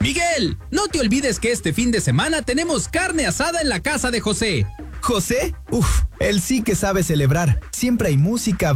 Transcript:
Miguel, no te olvides que este fin de semana tenemos carne asada en la casa de José. ¿José? Uf, él sí que sabe celebrar. Siempre hay música,